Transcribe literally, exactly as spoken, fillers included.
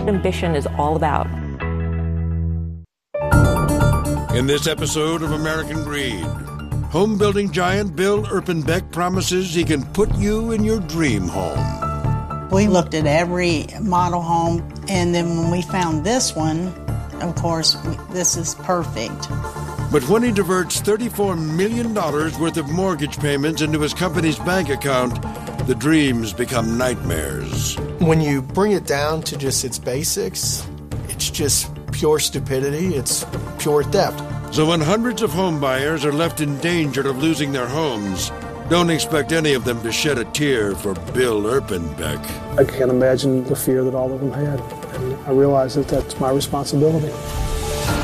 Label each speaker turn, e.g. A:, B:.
A: ambition is all about.
B: In this episode of American Greed, home building giant Bill Erpenbeck promises he can put you in your dream home.
C: We looked at every model home, and then when we found this one, of course, we, this is perfect.
B: But when he diverts thirty-four million dollars worth of mortgage payments into his company's bank account, the dreams become nightmares.
D: When you bring it down to just its basics, it's just pure stupidity, it's pure theft.
B: So when hundreds of home buyers are left in danger of losing their homes, don't expect any of them to shed a tear for Bill Erpenbeck.
E: I can't imagine the fear that all of them had, and I realize that that's my responsibility.